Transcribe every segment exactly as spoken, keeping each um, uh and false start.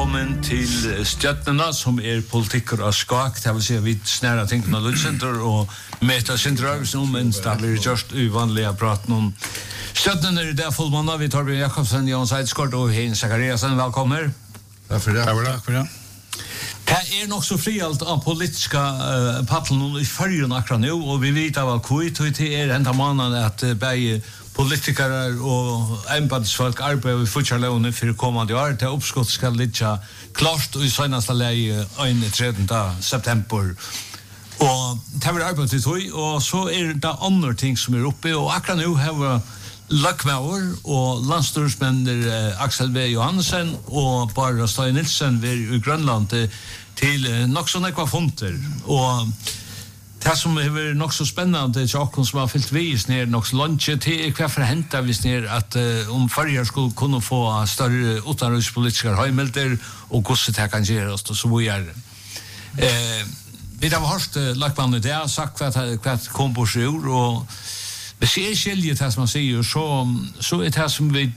Velkommen til Stjøtnena, som er politikker av skak. Det vil si at vi snærer tingene av Ludsenter og møter Sinterøvelsen om en sted blir gjørst uvanlige praten om Stjøtnena er i det fullmånda. Vi tar Bjørn Jakobsen, Jan Seidskort og Hein Zakariasen. Velkommen. Takk for det. Takk for det. Det er nok så frialt av politiska uh, paddelen i fyrjen akkurat nå, og vi vet av kvitt, og det er enda mannen at uh, begge politikere og embedsfolk arbeider i fortsatt for kommande år. Det oppskott skal ligge klart og i seneste leie tredje september. Og det har vi arbeidet i tog, og så er det andre ting som er oppe, og akkurat nå har vi Løkmauer og landstyrsmenner eh, Axel V. Johansen og Barbara Støy Nilsen ved i Grønland til, til eh, nok så nekva funter. Og det som er nok så spennende til åkken som har fyllt vis ned nok så lunsje til hva for hentet hvis ned at uh, om farger skulle kunne få større utenrikspolitiske høymelder og hvordan det kan gjøre oss og så videre. Eh, vi har hørt uh, Løkmannen det har sagt hva det kom på seg ord og hvis jeg skiljer det som man sier så, så er det som vi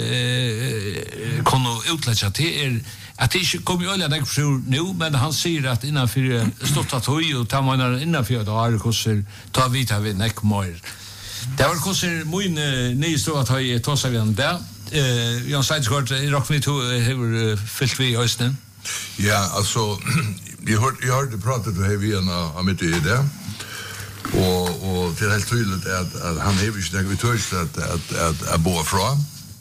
uh, kunne utlegge til er at det ikke kommer jo alle deg på nå, men han sier at innenfor stått at høy og tar man innenfor det har hvordan tar vi til vi nekk mer. Det var hvordan min nye stå at høy tar seg igjen der. Jan Seidskort, råk vi to har fyllt vi i høysten? Ja, altså, jeg hørte, jeg hørte pratet du har vi igjen av mitt i det, og, og det er helt tydelig at, at han har ikke nekk vi tøyst at, at, at jeg bor fra.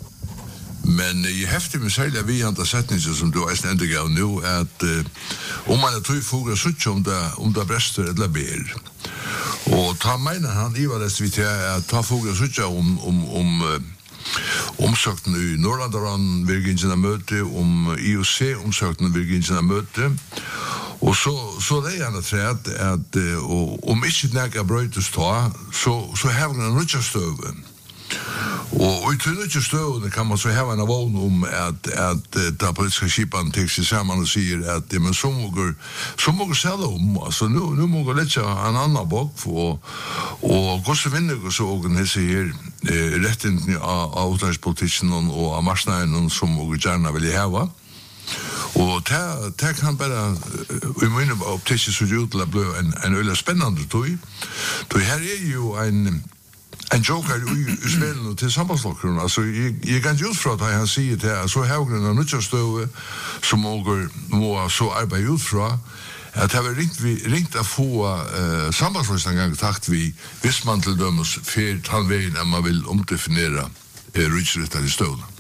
Men jeg hefter meg særlig vi han setninger som du er enda gav nå, at uh, om man er tog fogra sutt om det, om det brester eller ber. Og ta mener han i hva det vi til at ta fogra sutt om, om, om uh, omsøkten i Nordlandaran virkingsina møte, om I O C omsøkten virkingsina møte. Og så, så det er han at at, at uh, og, om ikke nekka brøytes ta, så, så hever han nødja støve. Og i tydelig støvende kan man så heva en vågn om at, at da politiska skipan tek seg sammen og sier at men så må så må selge om, altså nu, nu må lette en annan bok og, og hvordan vinner så ågen hese her eh, retten av, av utlandspolitikken og av marsnæren som må gjerne vil heva. Og det kan bare i minne opptisje så ut til å bli en, en øyla spennende tog. Så her er jo en en joker i, i spelen til sambandslokkeren. Altså, jeg, jeg kan ikke ut fra at han sier til at så høyren av nødvendigstøve som åker må så arbeide ut fra at det var ringt, vi, ringt å få uh, sambandslokkeren en gang takt vi hvis man til dømes for tannveien at man vil omdefinere uh, rydsrettet i støvene.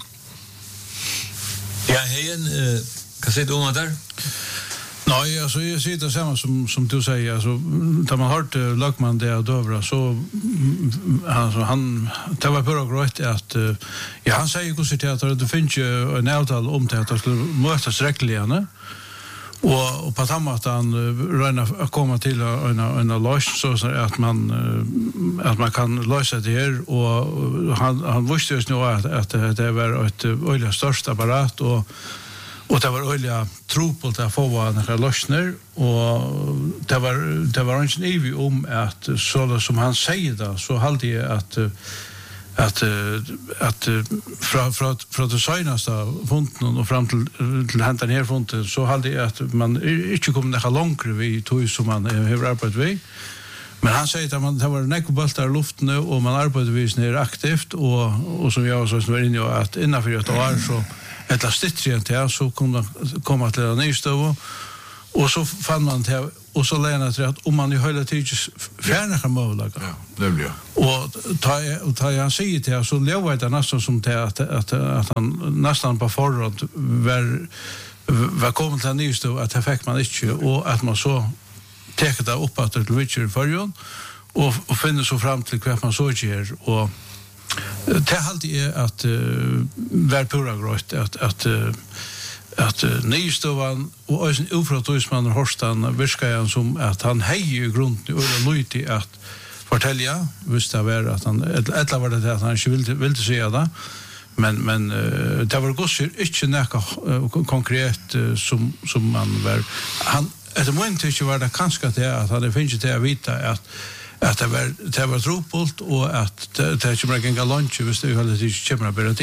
Ja, Hein, uh, hva sier du om det der? Nej, alltså jag ser det samma som som du säger, alltså när man hört uh, Lökman det av Dövra så alltså han det var bara grått att uh, ja han säger hur sitt att det finns ju en avtal om det att det skulle mötas räckligen och och på samma att han uh, röna komma till en en lösning så så att man uh, att man kan lösa det här och han han visste ju nu att att det var ett öliga största apparat och Och det var öliga tropult att få några lösningar och det var det var inte evigt om att så som han säger då så hade jag att att att från från från det senaste funten och fram till till hända ner funten så hade jag att man inte kom några långre vi tog som man har arbetat vid. Men han säger att man det var nekobultar i luften nu och man arbetar vid ner aktivt och och som jag så var inne och att innanför ett år så ett lastitrient här så kunde komma till en ny stov och så fann man till och så lämnade det att om man i hela tiden färna möjliga. Ja, det blir. Och ta och ta han säger till så lever det nästan som till att att att han nästan på förhand var var kommit till en ny stov att det fick man inte och att man så tar det upp att det vill förjon och och finner så fram till vad man så gör och det är alltid att uh, vara pura grått att att uh, att uh, nystovan och en ofråtusman Horstan viskar han som att han hejer i grunden och lojt att fortälja visst det var att han eller var det att han inte ville ville säga det men men uh, det var gossir inte näka uh, konkret uh, som som man var han det moment inte var det kanske det att han finns det att vita att att det var det var tropult och att det det kommer en lunch hvis det hade det kommer bara till.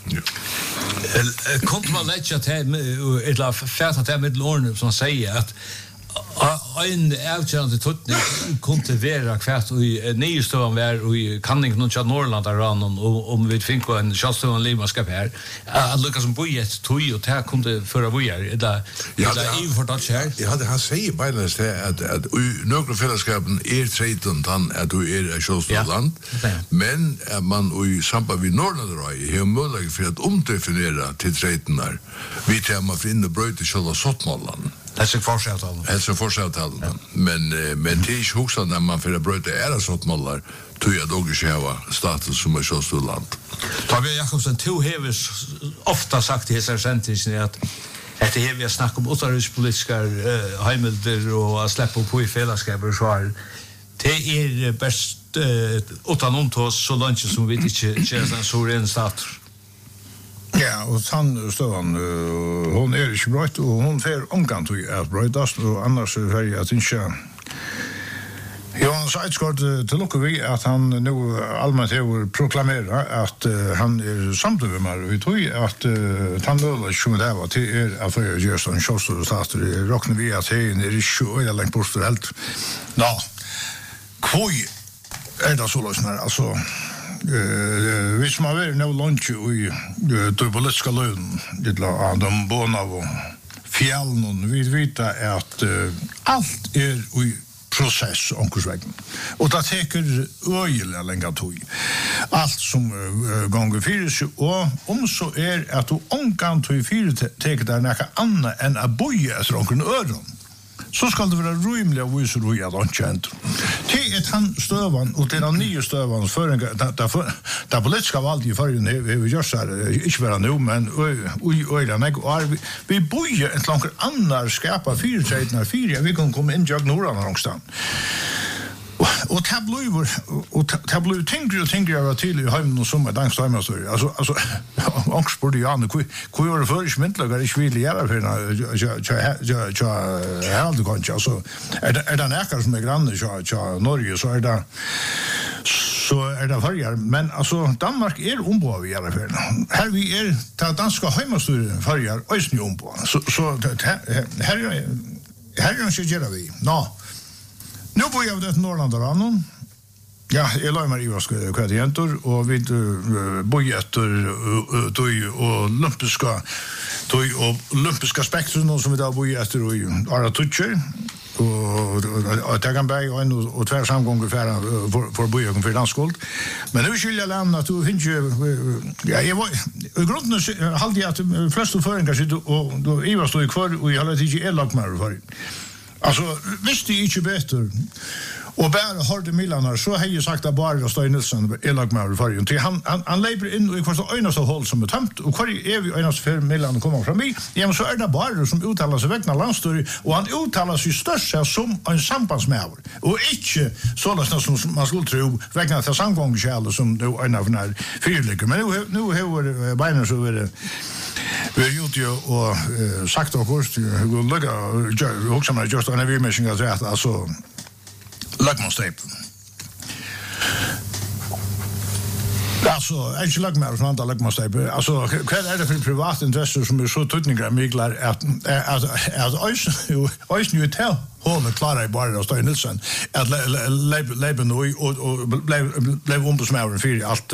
Ja. Kunde man lägga till eller färta till med lån som säger att en avgörande tutning kunde vara kvärt i nystövan var i kanning någon chat Norrland där och om vi fick en chanston limaskap här att Lucas som bojer tog och det kunde förra bojer eller eller i för touch här. Ja, det han säger på den där att att några fällskapen är tretton tant att du är chanston men man i samband med Norrland har möjlighet för att omdefiniera till tretton där. Vi tar man finna bröt i själva sottmallan. Det är forsavtalen. Det är forsavtalen. Ja. Men men det är ju också när man för att bryta är det sånt mallar tror jag då geschäva status som är så stort land. Fabian Jakobsen två hevs ofta sagt i så sentisen att att det vi snackar om utrikespolitiska uh, hemmelder och att släppa på i fällskapet så här. Det är bäst uh, utan ontos så långt som vi inte känner så ren stat. Ja, och han stån uh, hon är inte bra och hon får omgång till att brötas och annars så är jag inte. Johan Seidskort till lucka vi att han nu allmänt har proklamerat att uh, han är samtidigt vi tror att uh, han då som det var till är att för just en show så startar det rockar vi att det är ju så eller långt bort helt. Ja. Kvoi är det så lösnar alltså Eh, hvis man er nå lunch i det politiska løn, det la de bona og fjällen, vi vet at uh, allt er i process omkursvägen. Och det teker öjliga länge tog. Allt som uh, gånger fyra sig och om så är att du omkan tog fyra teker där näka annat än att boja efter omkring öron. Så skal det være rymlig å vise roi at han kjent. Til et han støvan, og til den nye støvan, det politiske valget i fargen har vi gjort her, ikke bare nå, men ui øyne, og vi bøyer et langt annet skapa fire tredjener, fire, vi kan komme inn til Norden langstand. Och tabloider och tabloider tänker och tänker jag till i hemmen och som är dags hemma så alltså alltså Oxford i Anne hur hur är det för smittlagar i Sverige göra för jag jag jag jag har det gått alltså är det är det näkar som är granne så så Norge så är det så är det förjar men alltså Danmark är ombå vi göra för här vi är ta danska hemmastur förjar ösny ombå så så här här är ju göra vi nå Nu bor jag det Norrland där annan. Ja, jag lär mig ju ska kvadrantor och vi bor efter då och olympiska då och olympiska spektrum som vi där bor efter och alla toucher och att jag kan bära en och två samgångar för för för bojen för landskuld. Men nu skulle jag lämna att du finns ju ja, jag var i grunden hade jag att flesta föreningar sitter och då i var stod kvar och jag hade inte elak med för. Alltså, visste jag inte bättre. Och bara hörde Milanar så har jag sagt att bara att Stein Nilsson är lag med för ju. Han han han lever in och i första ögonen håll som är tömt och kvar är vi ögonen för Milan kommer fram i. Ja, men så är det bara som uttalar sig vägna landstyr och han uttalar sig störst som en sambandsmävare och inte så nästan som man skulle tro vägna till samgångsskäl som då en av när fyrliga. Men nu nu har Beiner så är vi har gjort ju och sagt och kost hur lägga också med just en vi mission att rätt alltså lagmanstejpen. Alltså, inte lagmar från andra lagmanstejpen. Alltså, vad är det för privat intresse som är så tydliga myglar att att att ösen ju tell hålla klara i bara Stein Nilsson att leva nu och och blev blev ombudsman för allt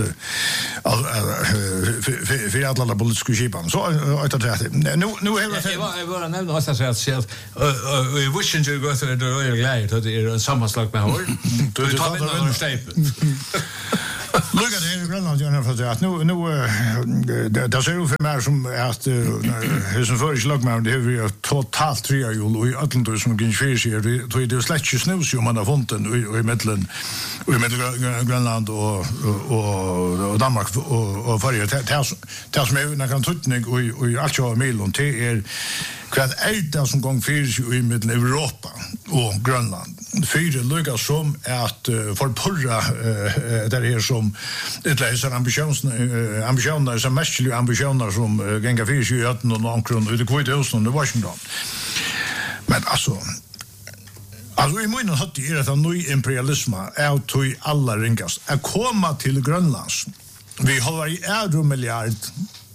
för för alla politiska skipan så att det nu nu har jag jag var nämna att säga att vi wishing you go through the royal glide att det är en sammanslag med hår du tar med någon stejpen. Look at the Grönland jag för att nu nu det ser ut för mer som att hur som för slag med det är totalt tre jul i Atlantis som går för sig det det släcks ju snus ju man har funnit i mitten i mitten Grönland och och Danmark och och förra det som är när kan tutning och och allt jag miljon till är vad är det som gång för sig i mitten Europa och Grönland fyra lyckas som att förporra där är som det läser ambitions ambitioner som mestliga ambitioner som gänga för sig i åtten och omkring ut i Kvitthusen och Washington. Men alltså alltså i mån har det är det ny imperialism är att alla ringast att komma till Grönland. Vi har i en miljard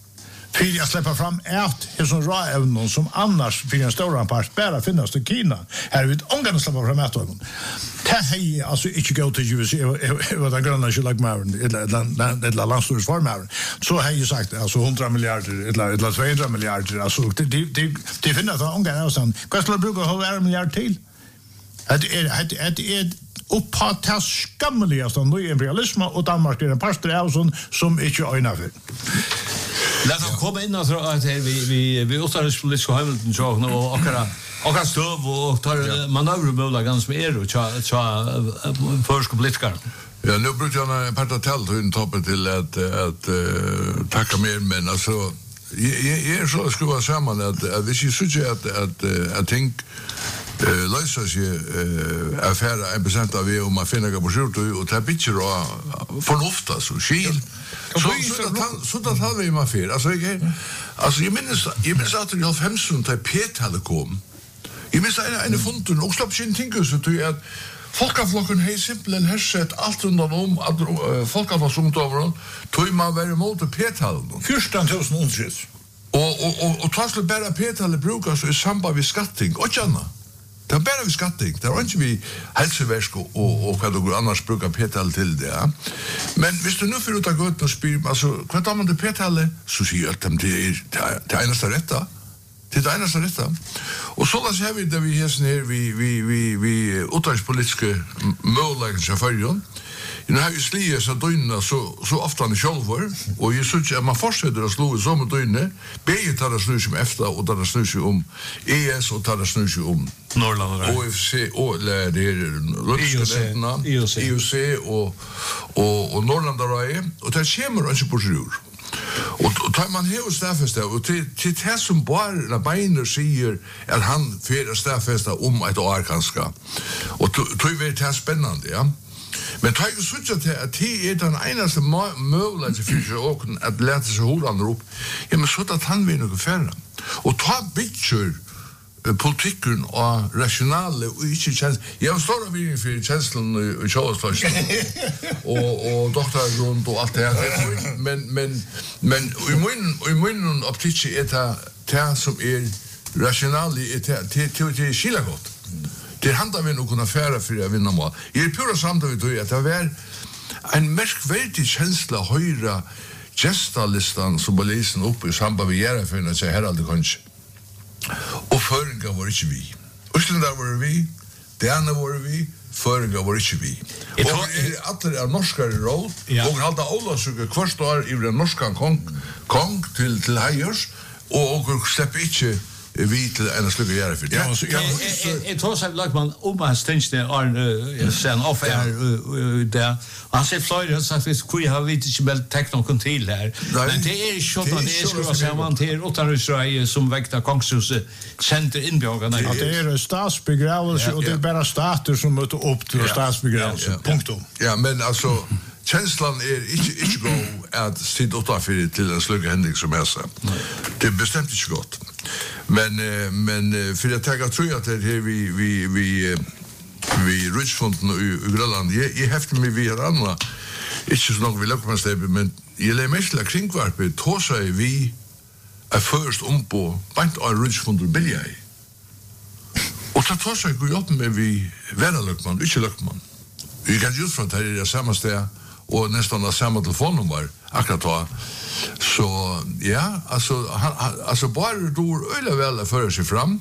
För jag släpper fram ett hur som råävnen som annars för en stor part bara finnas i Kina. Här vet ångarna släpper fram ett ögon. Det här alltså inte gå till U S A vad den gröna skulle lag med eller eller landstyrelseformen. Så har ju sagt alltså hundra miljarder eller eller tvåhundra miljarder alltså det det det finns att ångarna och sån. Vad skulle bruka hundra miljarder till? Det är det är uppåt till skamligaste ny imperialism och Danmark är en pastor av sån som inte ögnar för. Låt oss komma in alltså att vi vi vi återstår politiska hemligheten så och akkurat akkurat stöv och tar manövermöjligheter som är och så så förskappolitiker. Ja, nu brukar jag en partatell till toppen till att att tacka mer men alltså jag är så skulle vara samman att vi ska söka att att att tänk eh lösa sig eh affärer en procent av vi om att finna på skjort och ta bitcher och förnufta så skil så så att så att har vi med fel alltså jag alltså jag minns jag minns att det halv femton till P-talet kom jag minns en en funden och slapp sin tinkus så att Folkaflokken har simpelthen hersett allt undan om att uh, folkaflokken över tog man vara emot P-talet fjorton tusen underskrifter och och och och tas bara P-talet brukas i samband med skatting och janna. Det är bara vi skatting. Det är inte vi hälsoverk och och vad du annars brukar P-tal till det. Ja. Men hvis du nu för ut att gå ut och spyr alltså vad tar man det P-talet så säger att det är det enaste rätta. Det är det enaste rätta. Och så där har vi det vi här ner vi vi vi vi utrikespolitiska möjligheter för ju. Nu har ju slier så dynna så så ofta i självor och ju så att man fortsätter att slå så med dynne bäge tar det snus om efter och tar det snus om E S och tar det snus om Norrland O F C och det är russarna E U C och och och Norrland där och det kommer inte på sjur. Och och tar man här och staffesta och till till det som bara när beiner säger att han för staffesta om ett år kanske. Och tror vi det är spännande, ja. Men tar ju så att det är den enaste möjligheten för sig och att lära sig hur han rop. Ja, men så att han vill nog färra. Och ta bitcher politiken och rationella och inte känns. Jag står av in för känslan och självklart. Och och doktorgrund och allt det här. Men men men i min i min optik är det det som är rationellt är det till till skilla gott. Det handlar vi nog kunna färra för att vinna mål. Jag är pura samtidigt att det var en märkvärdig känsla höra gestalistan som polisen upp i samband med göra för att säga Herald kanske. Och förringar var inte vi. Östländar var vi, Dana var vi, förringar var inte vi. Och att det är norska roll och halda Olavsöke kvart år i den norska kong, kong till, till Heiers och, och släpper inte vi till en sluga göra för det. Ja, så jag tror så lag man om hans tänkte är sen off är där. Han säger Floyd så att vi skulle ha lite inte tekno kontroll här. Men det är ju så att det är så att man till Ottarusraj som väktar kongshuset center inbjörgarna. Ja, det är statsbegravelse och det är bara stater som möter upp till statsbegravelse. Punkt. Ja, men alltså känslan är inte inte gå att sitta utanför till en sluga händelse som är så. Det är bestämt inte gott. Men men för jag tänker tror jag att det är vi vi vi vi Richfonden i Grönland i häfte med vi andra inte så nog vill komma stäbe men jag lämnar mig kringvarpe tosa vi är först om på bant av Richfonden bilja. Och så tosa går upp med vi vännerlökman inte lökman. Vi kan ju från det samma ställe och nästan det samma telefonnummer akkurat då. Så ja, alltså han alltså bara då öle väl för sig fram.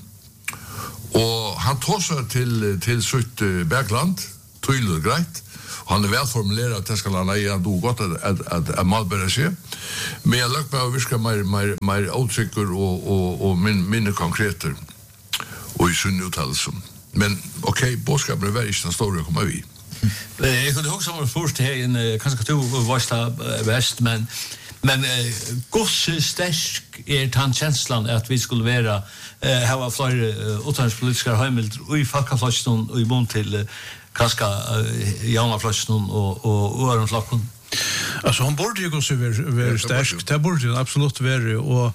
Och han tossar till till sitt Bergland, tydligt grejt. Han är väl formulerat att det ska landa i att då gott att att att, att malbära sig. Men jag lagt mig att vi ska mer mer mer outsiker och och och min minne konkreter. Och i sunn uttalelse. Men okej, okay, boskap är väldigt den stora kommer vi. Jag kunde också ha först här en kanske två värsta väst men men eh, gosse stark är tant känslan att vi skulle vara eh, ha fler uh, utlandspolitiska hemmild och i fackaflaston och i bond till uh, kanske uh, Jana flaston och och öron flackon. Alltså hon borde ju gå så vara stark. Det borde ju absolut vara och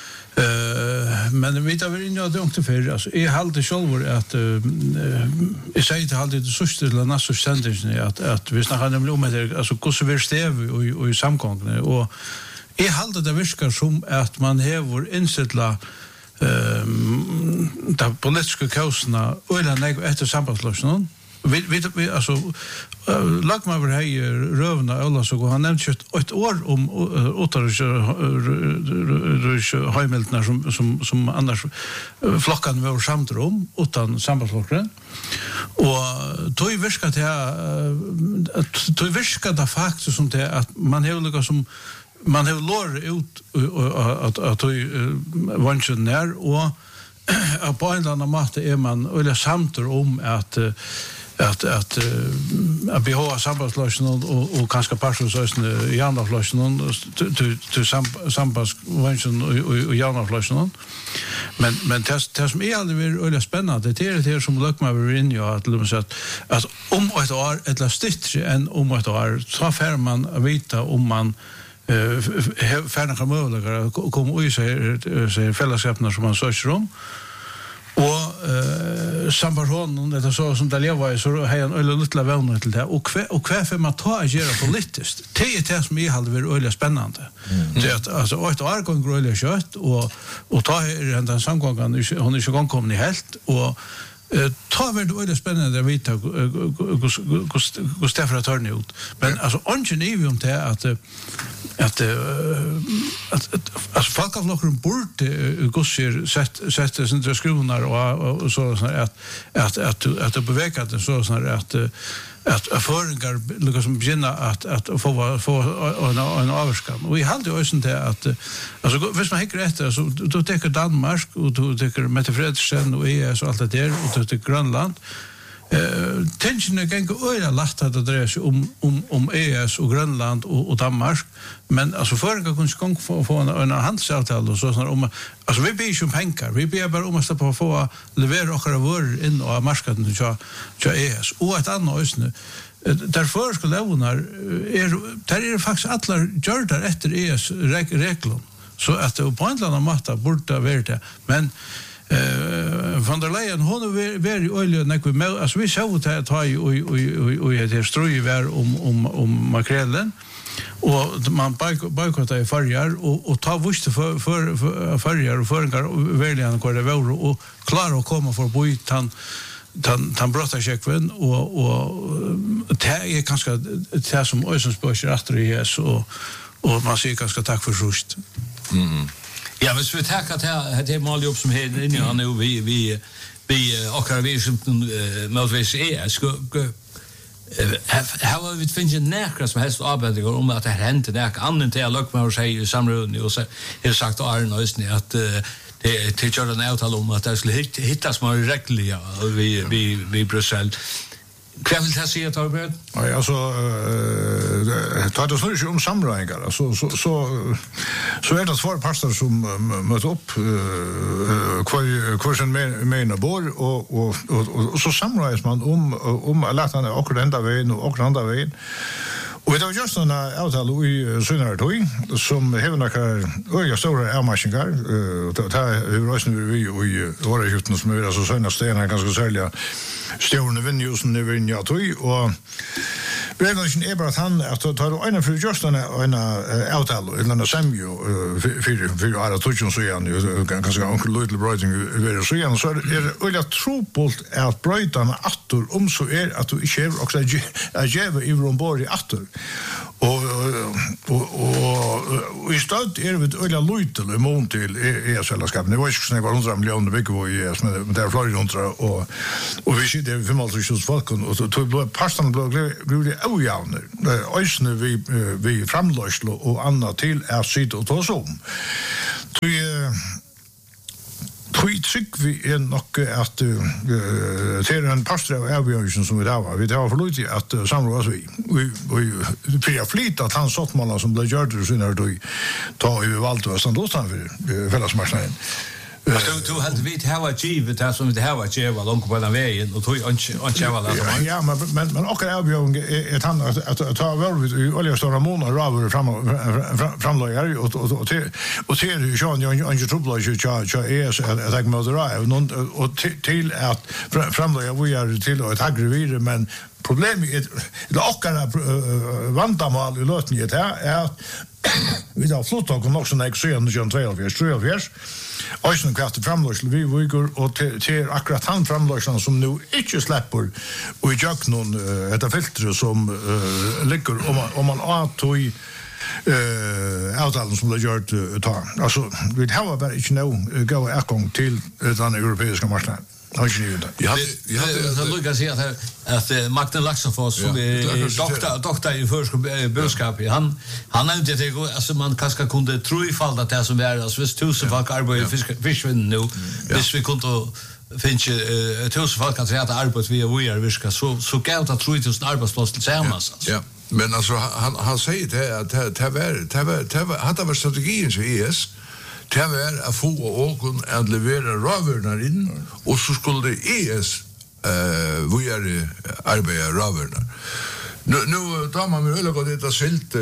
Uh, men vi tar väl in och dunkte för alltså är halt själv att uh, jag säger till halt det sista eller nästa sentence att att vi snackar nämligen om det alltså hur så vi stäv och och i samgången och jag håller det virkar som att man häver insättla ehm de politiska kausna eller nej efter sambandslösningen. Vi vi vi alltså lag mig över här rövna alla så han nämnt ju ett år om åter Hamilton som som som annars flockan var samt om utan sambandsflocken och då i viska till att då i viska det faktiskt som det att man har något som man har lår ut att att vanchen där och på en eller annan måte är man eller samt om att att att att vi har sambandslösningen och och kanske passionslösningen i andra lösningen till till sambandsvänchen och i andra lösningen men men det det som är alldeles väldigt spännande det är det som lockar mig in ju att liksom så att att om ett år ett lastigt än om ett år så får man veta om man eh färdiga möjligheter kommer ut så fällskapna som man söker om och eh sambarhon det så som det lever så har en öle lilla vänner till det och kvar och kvar för man tar agera politiskt det är det som är hade varit öle spännande det att alltså ett år går gröle kött och och ta den samgången hon är ju gång kommen i helt och ta väl då är det spännande att veta hur Stefan tar ni ut men alltså ingen om det att att att alltså folk av några bort gossir sätt sätter sin skruvar och så så att att att att det bevägar det så så att att erfarenheter liksom begynna att att få få en en avskam och vi hade ju sånt där att alltså hvis man hickar efter så då tar Danmark och då tar Mette Frederiksen och E S och allt det där och då tar Grönland eh tensionen kan gå öra lätt att det är om om om E S och Grönland och, och Danmark men alltså förra kunde gång få få en, en handelsavtal och så såna om alltså vi blir ju pengar vi blir bara om att på få leverera och vara in och marknaden så så E S och ett annat ösnä därför skulle lånar är där är faktiskt alla gjorda efter E S regler så att det på en annan matta borde vara det men eh van der Leyen hon är very oily när vi med alltså vi såg att ta ju och och och det ströj var om om om makrellen och man bojkottar i förjar och och ta vuxte för för förjar och förgar väldigt kvar det var och klara att komma för bojt han han han brottar checkven och och det är kanske det som Ösensbörs efter det så och man säger ganska tack för just. Mm. Ja, hvis vi tackar till det mål upp som här inne han nu vi vi vi och vi som möjligtvis är ska har vi finns näkra som helst arbete om att det händer där annan till lock med och säga samråd och så har sagt Arne Östny att det till Jordan avtal om att det skulle hittas mer regler vi vi vi Bryssel. Kvar vill jag säga Torbjörn? Ja, alltså eh tar det snurrar om samrådingar så så så så är det två pastor som möter upp eh kvar kvar sen med med bor och och och så samråds man om om att låta han och ända vägen och andra vägen. Och det var just en avtal i Södra Toy som har några öga stora armaskiner och ta hur rösten vi och våra hjorten som är så söna stenar ganska sälja stjärnor vinner som det vinner jag Toy och Bregonsen är bara att han att ta en för just en en avtal eller en semjo för för alla touchen så igen ganska onkel little writing över så igen så är det öliga tropult att brötarna åter om så är att du inte är också att ge i Romborg åter och och och i stad är det öliga little mån till är sällskap det var ju snägt var hundra miljoner veckor var ju men där Florida hundra och och vi ser det för mal så folk och så tog pastorn blev det ojavner. Ösne vi vi framlöslo och annat till är sitt och ta som. Tui tui tyck vi är nog att till en pastor av avgörelsen som vi har. Vi har förlåtit att samla oss vi. Vi vi för flytta att han sått man som blev gjort så när du ta över valt och sånt då stan för fällsmarknaden. Du du helt vet how achieve det som det how achieve var långt på den vägen och tog inte inte var det. Ja, men men men och avbjörn är han att ta väl i olja stora månader raver fram framlägger och och till och till ju Jean Jean Trouble ju charge är så att jag måste drive någon och till att framlägga vi är till att aggrevera men problemet är det åkara vandamal i lösningen är att vi har flott och också när jag ser nu John twelve years twelve years Ösnen kraft framlösl vi vi går och till akkurat han framlöslan som nu inte släpper och jag någon ett filter som ligger om man om man åt i eh avtalen som det gjort ta alltså vi har bara inte nu gå akong till den europeiska marknaden. Jag hade jag hade så Lucas säger att att Martin Laxenfors som är doktor doktor i förskapsbudskap han han nämnde det alltså man kanske kunde tro ifall att det som är alltså visst tusen folk arbetar i fiskvind nu hvis vi kunde finns ju tusen folk kan säga att arbete vi vi är viska så så galt att tro tusen arbetsplatser tillsammans ja men alltså han han säger det att det var det var det var hade varit strategin så E S det var att få åken att leverera råvarorna in och så skulle det E S eh vi är arbeta råvarorna. Nu nu tar man med öl och det silt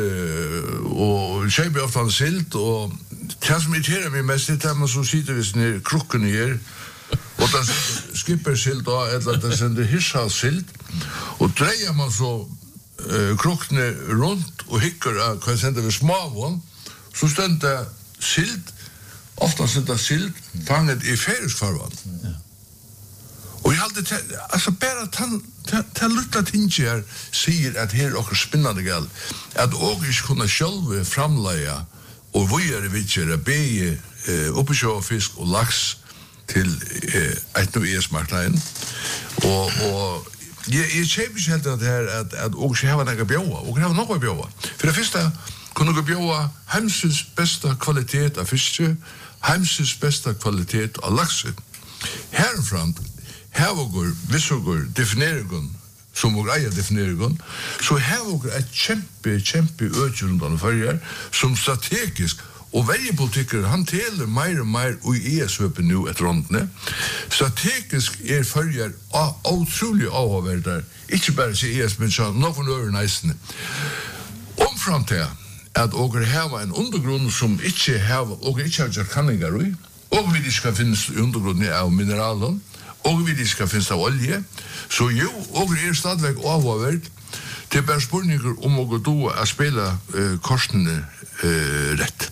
och köper ofta silt och transmitterar vi mest det man så sitter vi ner krocken ner och då skipper silt då eller det sänder hissa silt och drejer man så krockne runt och hickar kan sända vi små så ständer silt ofta sitter silt fanget i färgsfarvan. Ja. Och jag hade alltså bara tan tan lilla tingar säger att här och spännande gal att och ich kunna själva framlägga och vad är det vilka be uppe så fisk och lax till ett nu E S-marknaden och och jag är cheapis helt att här att att och ska ha några bjöa och ha några bjöa för det första kunde gå bjöa hemsens bästa kvalitet av fisk hemsens bästa kvalitet av lax härifrån här vågar vissor definieringen som vågar eja definieringen så här vågar ett kämpe kämpe ökjundan förger som strategisk och varje politiker han teler mer och mer och E S-höpen nu ett rondne strategisk är förger otroligt avvärda inte bara till E S men så någon övernice om fram till att åker här en undergrund som inte har och inte har kanningar i och vi ska finnas undergrunden av mineraler och vi ska finnas av olje så jo och är stadväg avvärd till bara spurningar om att då att spela uh, korsene uh, rätt.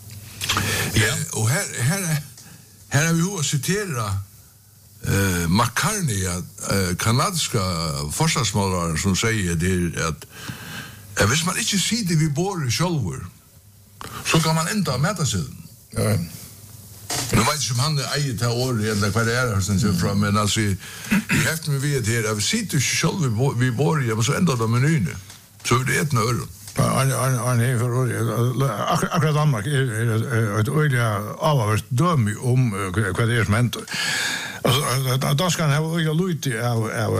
Ja, och här här här har vi ju citera eh McCartney eh kanadiska forsvarsmålare som säger det att eh, hvis man inte ser det vi bor i själva så kan man inte mäta sig. Ja. Nu vet jag om han är eget här år eller vad det är sen så från men alltså i häften med vi det av sitter själva vi bor i så ändå de menyn. Så det är ett nöre. Han han han är för akkurat Danmark är ett öliga avvart döm om vad det är som händer. Alltså då ska han ha ju lite av av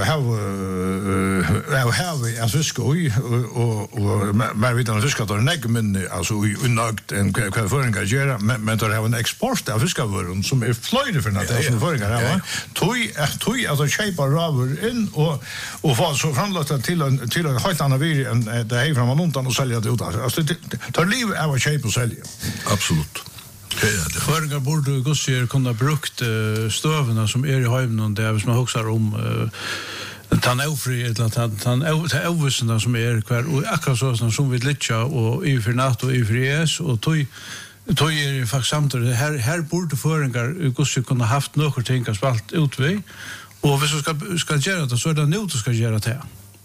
av have as fisk och och men vi då fiskar då nägg men alltså unnagt en vad föringar göra men då har en export av fiskar som är flöjde för något som föringar här toj toj alltså shape rubber in och och få så framlåta till en till en helt annan vid än det här från montan och sälja det ut alltså tar liv av shape och sälja absolut. Föringar borde gossier kunna brukt stövarna som är i hemmen där som man huxar om tan ofri eller tan tan översen som är kvar och akkurat så som vi litcha och i för NATO och i för E S och toj toj är faktiskt samt det här här borde föringar gossier kunna haft några ting att spalt utväg och vi ska ska göra det så är det nu du ska göra det.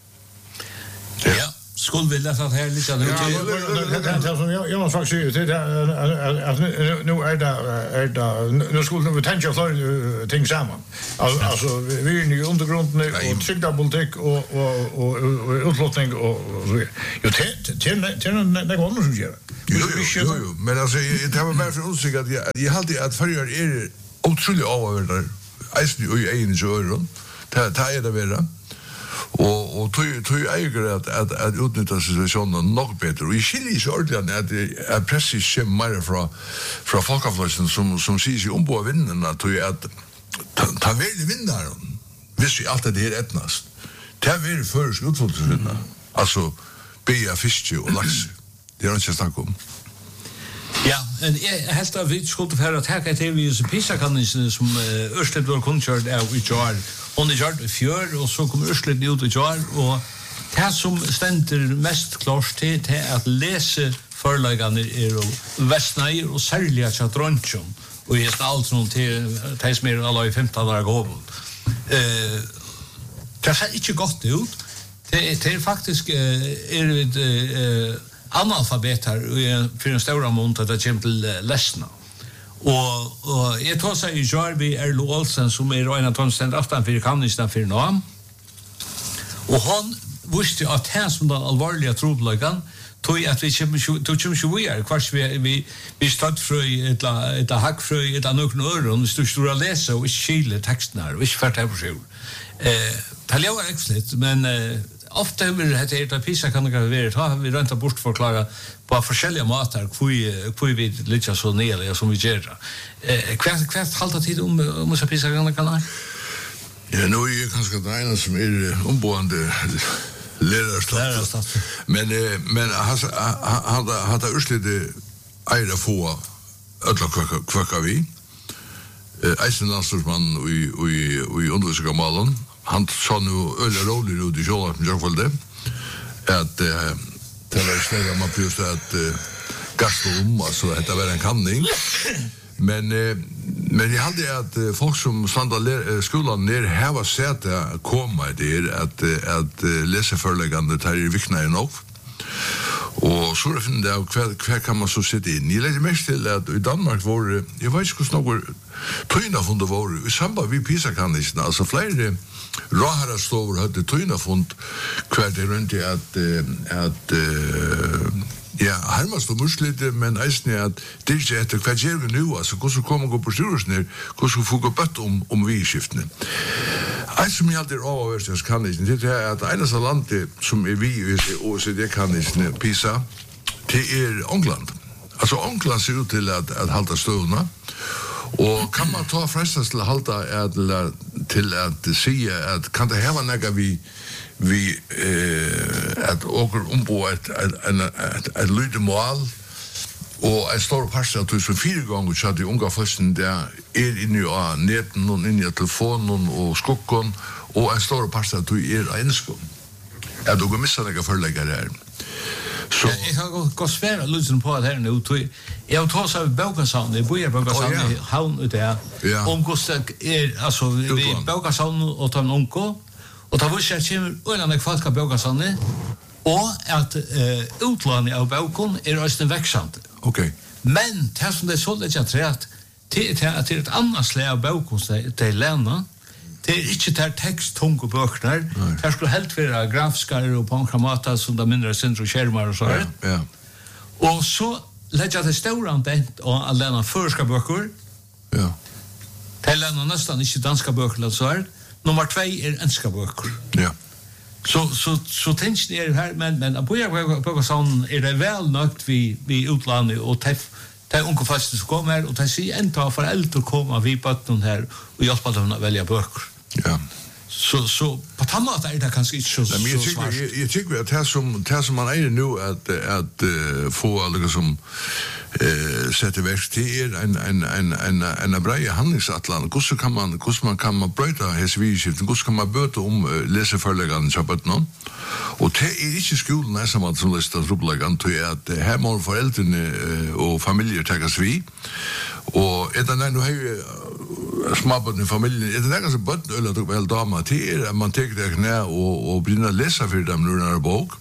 Ja. Skulle vi läsa det här lite nu till som jag jag måste faktiskt säga att nu är det är det nu skulle vi tänka för ting samman alltså vi är i undergrunden och tryckta politik och och och utlottning och så ju till till till det går nog så gör jo jo men alltså det var bara för oss att jag jag hade att förgör är otroligt över ice och en jorden ta ta är det väl och och tog tog äger att att att utnyttja situationen nog bättre och i Chile så ordentligt att att precis som mer från från folkaflöjten som som säger sig om på vinden att tog att ta väl vinnare visst vi allt det är etnast ta väl först utförsvinna alltså bea fiske och lax det är inte så kom Ja, men jeg helt av vi skulle for at her til vi som PISA-kannisene som Ørslet var kunnkjørt av i Jar. Hun er gjort i fjør, og så kom Ørslet ut i Jar, og det som stender mest klart til, til at lese forlagene er og vestneier, og særlig at jeg drontsjon, og jeg skal alt noen til de som er alle i femten år gående. Eh, det ser ikke godt ut. Det, det er faktisk er det eh, analfabet her for en stor måned at det kommer til lesene. Og, og jeg tar seg i Jar vi Erlo Olsen, som er en av de stender aften for kannisene for nå. Og han visste at det som den alvorlige trobelagen, tog at vi kommer ikke vi er, kvart vi, vi, vi støttfrøy, et eller hakkfrøy, et eller noen øren, hvis du står og leser og ikke skiller teksten her, og ikke ført her på seg. Eh, det er jo ekslitt, men eh, ofte har vi hatt et av PISA kan det være, da har vi rønt å bortforklare på forskjellige måter hvor vi litt så nedlige som vi gjør. Eh, hva er halvt tid om, om disse PISA kan det være? Ja, nå er jeg kanskje det ene som er omboende lærerstatt. Men, eh, men han har urslitt eier å få ødla kvakka vi. Eisen landstorsmann i undervisningsmalen. Han sa nu øyla rolig ut i kjåla som jeg følte at det var stedet man pjøste at gasto om, altså dette var en kanning. Men, men jeg hadde at folk som standa skolan nere her var sett å komme i det at, at leseforleggende tar i vikna i nok. Og så er det av hva, hva kan man så sitte inn. Jeg legger mest til at i Danmark var, jeg vet ikke hvordan noen tøynafundet var, i samband med PISA-kannisene, altså flere råherrestover hadde tøynafund hver det rundt i at, at ja, hermast og muslite, men eisen er at det er ikke etter hva gjør vi nå, altså hvordan kommer gå på styrelsen her, hvordan får gå bøtt om, om vi-skiftene. Eisen som jeg alltid er oververstens kannisene, det er at eneste landet som er vi i O E C D-kannisene, PISA, det er England. Altså England ser ut til at, at halda støvna, og kan man ta frestens til å halda at, til at si at kan det heva nega vi vi eh, at åker ombo et, et, et, et, et lydemål og en stor parse at du som fire ganger så at de unga førsten der er inne av neten og inne av telefonen og skukken og en stor parse at du er av enskån at du går missa nega forleggere her. Så jeg har gått svære lysen på at her nå, jeg har tatt seg Baugasavn, jeg bor i Baugasavn i havn ut der, om hvordan er, altså, vi er Baugasavn og tar en unko, og da visste jeg kommer øyne folk av Baugasavn, og at uh, utlandet av Baukon er også veksende. Ok. Men det som det er så litt jeg tror at det er et annet slag av Baukon det er lærende, det er ikke der teksttunge bøkner. Det skulle helt være grafiskere og på en kramata som det mindre sindre og skjermer og så her. Ja. Og så legger jeg det større antent og alene førske bøker. Ja. Det er alene nesten ikke danske bøker, så her. Nummer två er enska bøker. Ja. Så, så, så tenker jeg her, men, men på jeg bøker sånn er det vel nøkt vi, vi utlandet og tef det er unge faste som kommer her, og det sier enda foreldre kommer vi bøttene her og hjelper dem å velge bøker. Ja. Så, så på den måten er det kanskje ikke så, Nei, så svart. Jeg, jeg tykker at det som, det som man er nå at, at uh, få alle som uh, setter verk til er en, en, en, en, en breie handlingsatlan. Hvordan kan man, hvordan man kan man brøyta hese vidskiften? Hvordan kan man bøte om uh, leseforleggene til bøttene? Og det er ikke skolen er som at som lister trobeleggene til at uh, her må foreldrene uh, og familier tekkes vi. Og er det nå har vi småbøtten i familien, er det nærmest som bøtten øl at du vel dama til er at man teker det knæ og, og begynner å lese for dem når det er bok.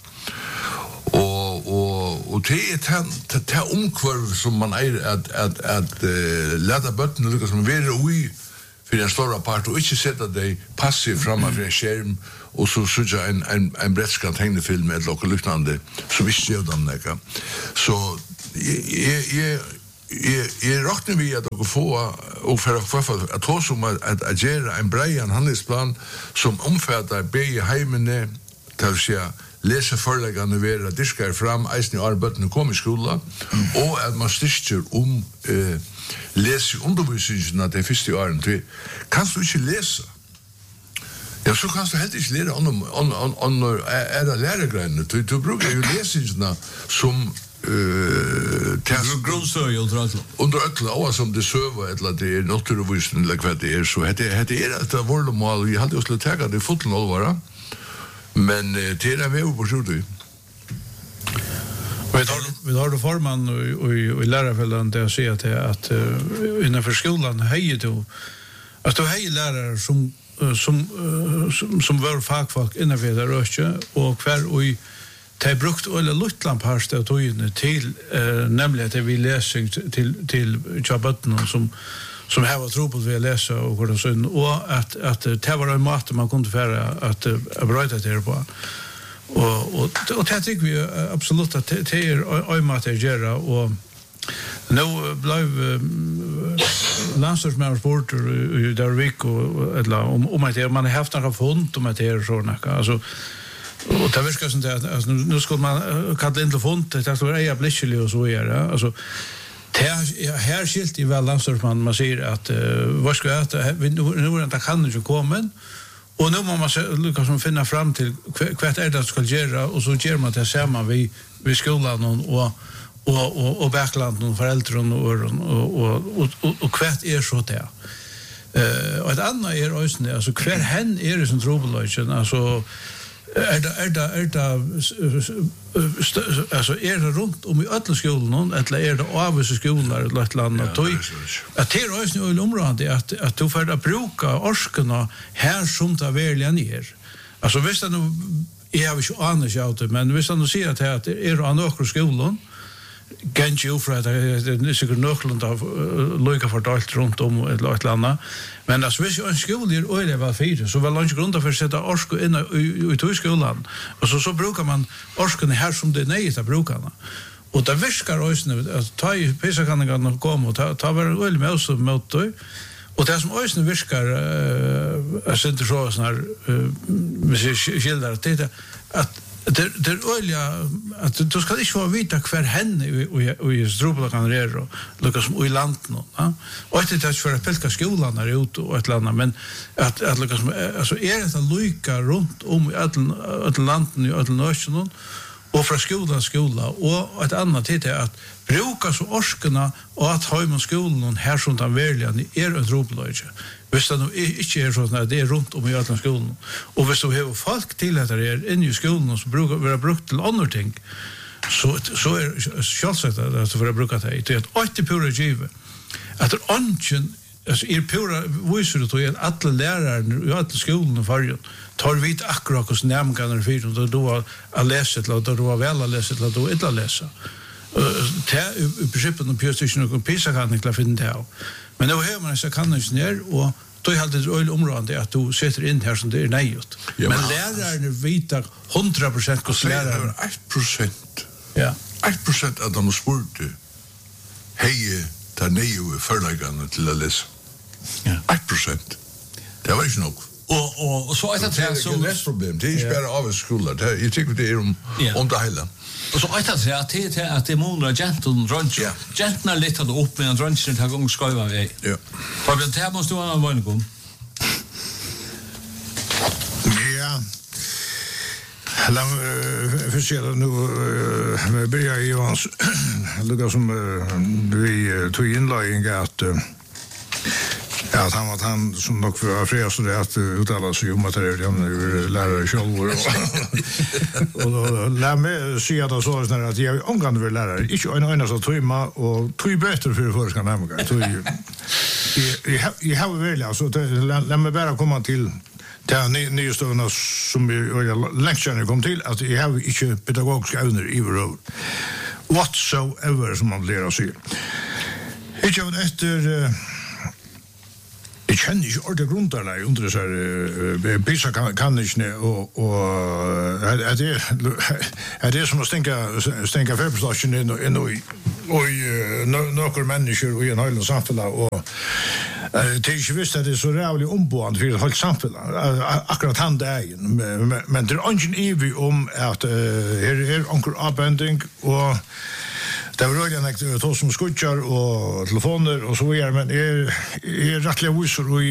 Og, og, og det er det omkvarv som man er at, at, at uh, lete bøtten lykke som være ui for en større part og ikke sette deg passivt fremme for en skjerm og så synes jeg en, en, en brettskant tegnefilm med et lokke lyktende som ikke gjør dem nekka. Så jeg, jeg, jeg Jeg, jeg råkner vi at dere få og for at hos om at, at, at gjøre en breian handlingsplan som omfatter begge heimene til å si lese forleggene være disker fram eisen i arbeidsene kom i skolen mm. og at man styrker om eh, lese undervisningen til første åren til kan du ikke lese ja, så kan du helt ikke lære under er det læregreiene du, du bruker jo lesingene som eh grundstöj under öll. Under öll år som det söver eller det är naturvisning eller vad det är så heter det är att våld mål vi hade ju skulle ta det foten allvara. Men det är vi på så det. Vi har vi har då forman och i lärarfällan där ser att att innanför skolan hejer då att då hejer lärare som som som som var fagfolk innanför där röste och kvar och det brukt eller luttlamp har stått tog till eh, nämligen att vi läser till till jobben som som här var tro på att vi läser och vad så och att att det var en mat man kunde föra att bryta det på och och och det tycker vi absolut att det är oj mat att göra och nu blev landslagsmän sporter där vecka eller om om att man har haft några fond om att det är så något alltså och det verkar som att alltså nu ska man kalla in telefon det ska vara eja blicklig och så är det alltså här här skilt i väl landslagsman man säger att vad ska jag äta nu är det kan ju komma och nu måste man lyckas som finna fram till kvart är det ska göra och så gör man det samma vi vi skolan och och och och backland och föräldrar och och och och kvart är så där eh och ett annat är också alltså kvar hen är det som trobologen alltså är det är det är det alltså är det runt om i alla skolorna eller är det avvisa skolor eller ett land att att det är också nu i området att att du får att bruka orskarna här som det välja ner alltså visst att nu jag har ju annars auto men visst att du ser att det är andra skolor Genji ofra det är säkert nöklund av lojka fördalt runt om ett lag landa men alltså visst en skola är öle var fyra så väl långt grund för att sätta orsko in i i skolan och så så brukar man orsken här som det nej att brukarna och det viskar ösnen att ta i pesa kan gå komma och ta ta väl öle med så mot då och det som ösnen viskar är inte så sån här med skildrar det att det det olja att du ska inte få vita kvar henne och och i strobla kan rera Lucas i landet nå ja och det är för att pelka skolan där ute och ett land men att att Lucas alltså är det lika runt om i alla alla landen i alla nationen och från skola skola och ett annat tid är att bruka så orskarna och att ha i skolan här som de väljer är en trobologe Hvis det ikke er sånn at det er rundt om i alle skolen, og hvis du har folk til at det er inne i skolen som bruker å være brukt til andre ting, så, så er det selvsagt at det får bruke det. Det er et åtte pura givet. At det er ånden, altså er pura viser det til at alle lærerne i alle skolen og fargen tar vidt akkurat hvordan nærmengene er fyrt, og du har lest til, og du har vel lest til, og du har ikke lest. Det er i prinsippet noen pjøstisjon og pisa kan ikke finne det av. Men nu har man så kan det ner och då är det öl området att du sätter in här som det är nejut. Ja, men lärarna vet hundra procent hur lärare ett procent. Ja. ett procent av de spurte. Hej, ta neju förläggarna till att läsa. Ja. ett procent. Det var inte nog. Och och och så är det här så det problem. Det är ju bara av skolan. Det jag tycker det är om om det hela. Och så att det att det att det många gentle drunch. Gentna lite då upp med en drunch den här gången skjuva vi. Ja. För det här måste vara en vanlig. Ja. La för se nu med börja i Johans Lucas som vi tog inlägg att ja, han var han som nog för flera så det att uttala sig om att det är lärare själv och då lär mig se att så är att jag omgående vill lärare inte en ena så trimma och tog bättre för för ska nämna tog jag har väl alltså lär mig bara komma till det nya stövna som jag lektionen kom till att jag har inte pedagogiska evner i vår whatsoever som man lär sig. Jag har efter Jag känner ju ordet grundarna under så här pisa kan inte och och är det är det som att stänka stänka förbestationen in in och några människor i en hel samhälle och det är ju visst att det är så rävligt omboende för ett helt samhälle akkurat han där men det är ingen evig om att här är onkel abending och det var ju en tog som skutjar och telefoner och så vidare men är är rättliga visor i att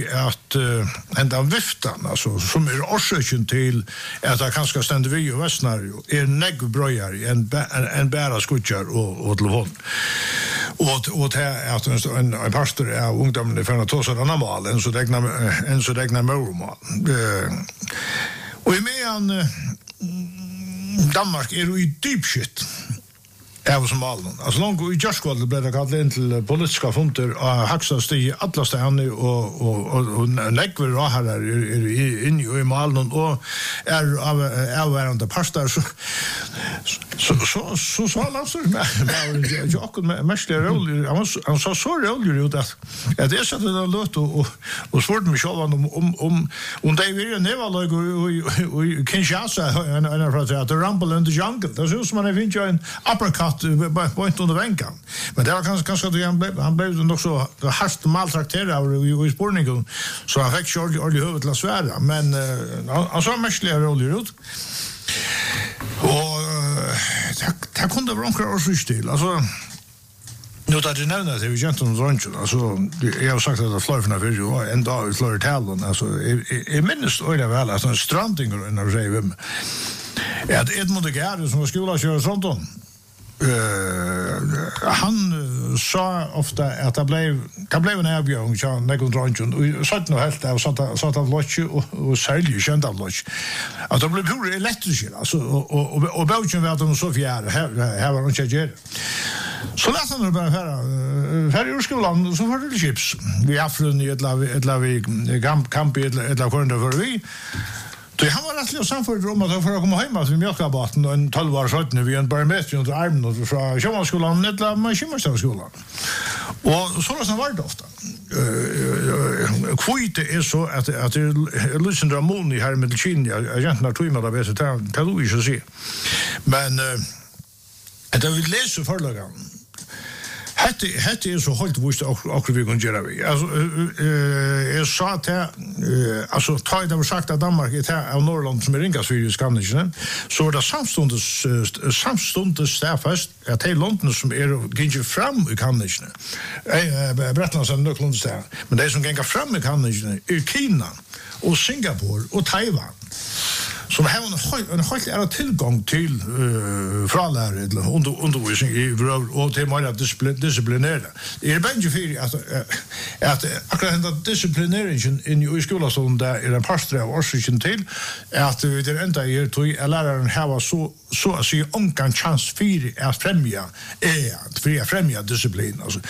att uh, ända viftan alltså som är orsaken till att det kanske ständer vi och västnar är neggbröjar en en bära skutjar och och telefon. Och och det är att en en pastor är ungdomen i förna tosa den normal en så räknar en så räknar normal. Eh och i medan Danmark är i deep shit. Jag var som Malmö. Alltså långt i Jaskvall blev det kallat in till politiska fonder och högsta steg alla ställen och och och näckver och här är in i Malmö och är av avvärande pastor så så så så så alltså men jag och mest rolig han så så rolig ut att det är så att det låt och och svårt med själva om om om och det vill ju never like och Kinshasa en en från att rumble in the jungle. Det är så man finns ju en uppercut point under vänkan. Men det var kanske kanske att han blev han blev nog så harst maltrakterad i i spårningen så han fick short i huvudet till Sverige men han så mest rolig ut. Och det det kunde vara några års stil. Alltså nu att det nämner det vi jämt om runchen alltså jag har sagt att det flyr från video en dag i Floritalon alltså i minst öde väl alltså en stranding och en revim. Ja, det Edmund Gärde som var skola kör sånt då. Uh, han uh, sa ofta att det blev det blev en erbjudning så när jag drog och satt nog helt där och satt satt av lotch och och sälj känd av lotch. Att det blev hur elektriskt alltså och och och Belgien var de så fjärde här här var de tjejer. Så lät han bara här här i skolan så var det chips. Vi har från ett lag ett lag kamp kamp ett lag kunde för vi det han var rättligt samförd om att för att komma hem att vi mjölkabaten och en tolv år sedan vi en barometer under armen och från Sjömansskolan eller Maskinmästarskolan. Och så var det ofta. Eh kvite är så att att det lyssnar Ramon i här med Kina egentligen tror jag det vet jag kan du ju se. Men att jag vill läsa förlagan. Hette hette är så hållt visst också vi kan göra vi. Alltså eh jag sa att alltså tar det var sagt att Danmark är av Norrland som är ringas för ju skanningen så är det samstundes samstundes stafast att det London som är gick fram i kanningen. Eh Bretland som nu klunds där. Men det som gick fram i kanningen är Kina och Singapore och Taiwan. Så har en en helt är tillgång till eh fralärare eller under undervisning i och till mer disciplinära. Det är bättre för att att akkurat den disciplineringen in i skolan så där är en pastor av orsaken till att det är ända är till läraren har så så att se om kan chans för att främja är att för att främja disciplin alltså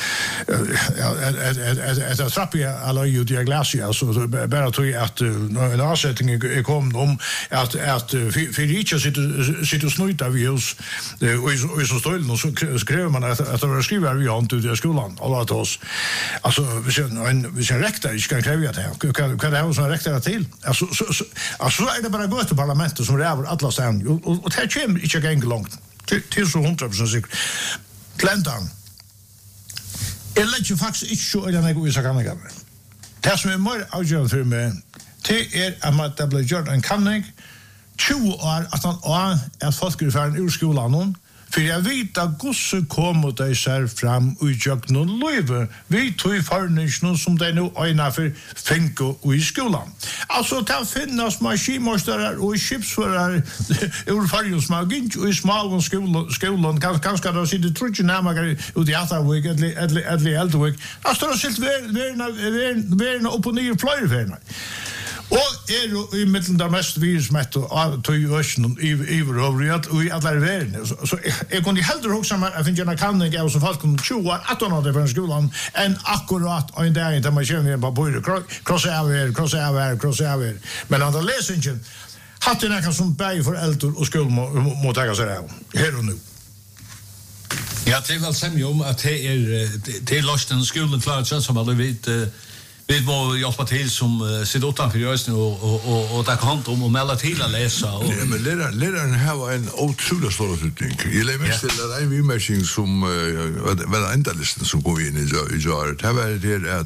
att att trappa alla ju de glacier så bara till att en avsättning är kom om att att för inte sitter sitter snuta vi oss och så står det så skriver man att att det skriver vi han till skolan alla att oss alltså vi ser en vi ser rektor jag kan kräva det kan kan det ha så rektor till alltså så alltså är det bara gå till parlamentet som räver alla sen och och det kommer inte gå långt till så hundra procent säkert plantan eller ju faktiskt inte så eller något så kan jag göra det som är mer avgörande för mig det är att man det blir gjort en kanning tjugo år att han är att folk är färdig ur skolan någon för jag vet att gosse kommer det sig fram och jag någon löver vi tog förnischen som det nu ena för fänko i skolan alltså det finnas maskinmästare och skeppsförare ur färjonsmagin och i små skolan skolan kan kanske då sitter trutchen närmare ut i alla week eller eller eller äldre week alltså det sitter ver ver ver upp och ner flyger för och är i mitten där mest virusmätt och tog ju ösnen i överhuvud och i alla världen så jag kunde hellre också men jag finner kan jag också folk kom tjugo att de hade från skolan en akkurat en dag där man känner på borde cross över cross över cross över men andra läsningen hade det kan som bäj för äldre och skol mot ta sig där här och nu. Ja, det är väl sämre om att det är det är losten skolan klart så som alla vet vi må hjälpa till som sitter utanför just och och och och ta hand om och melda till att läsa och ja, men läraren läraren har en otroligt stor utbildning. Jag lägger mest till att en vi matching som vad vad ända listan som går in i i det här var det